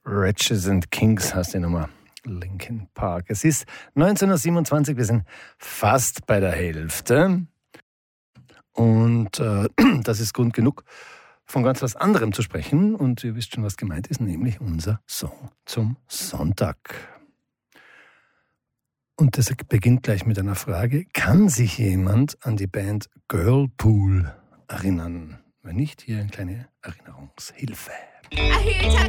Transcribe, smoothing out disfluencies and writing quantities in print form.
Wretches and Kings heißt die Nummer. Linkin Park. Es ist 19.27 Uhr, wir sind fast bei der Hälfte. Und das ist Grund genug, von ganz was anderem zu sprechen. Und ihr wisst schon, was gemeint ist, nämlich unser Song zum Sonntag. Und das beginnt gleich mit einer Frage. Kann sich jemand an die Band Girlpool erinnern? Wenn nicht, hier eine kleine Erinnerungshilfe. I hear you talking